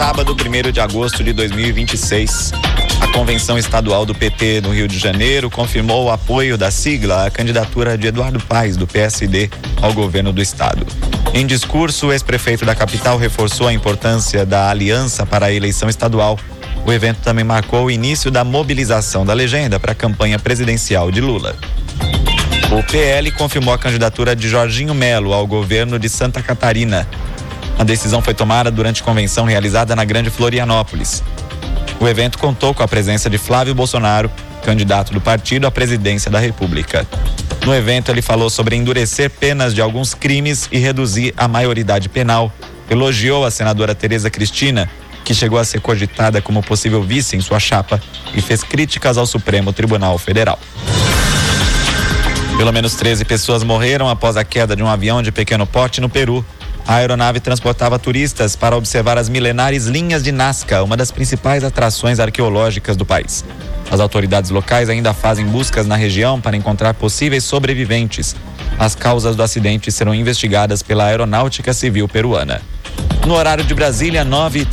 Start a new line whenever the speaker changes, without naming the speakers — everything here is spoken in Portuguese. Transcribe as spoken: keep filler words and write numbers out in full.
sábado, primeiro de agosto de dois mil e vinte e seis. A Convenção Estadual do P T no Rio de Janeiro confirmou o apoio da sigla à candidatura de Eduardo Paes, do P S D, ao governo do estado. Em discurso, o ex-prefeito da capital reforçou a importância da aliança para a eleição estadual. O evento também marcou o início da mobilização da legenda para a campanha presidencial de Lula. O P L confirmou a candidatura de Jorginho Melo ao governo de Santa Catarina. A decisão foi tomada durante convenção realizada na Grande Florianópolis. O evento contou com a presença de Flávio Bolsonaro, candidato do partido à presidência da República. No evento, ele falou sobre endurecer penas de alguns crimes e reduzir a maioridade penal. Elogiou a senadora Tereza Cristina, que chegou a ser cogitada como possível vice em sua chapa, e fez críticas ao Supremo Tribunal Federal. Pelo menos treze pessoas morreram após a queda de um avião de pequeno porte no Peru. A aeronave transportava turistas para observar as milenares linhas de Nazca, uma das principais atrações arqueológicas do país. As autoridades locais ainda fazem buscas na região para encontrar possíveis sobreviventes. As causas do acidente serão investigadas pela Aeronáutica Civil peruana. No horário de Brasília, nove e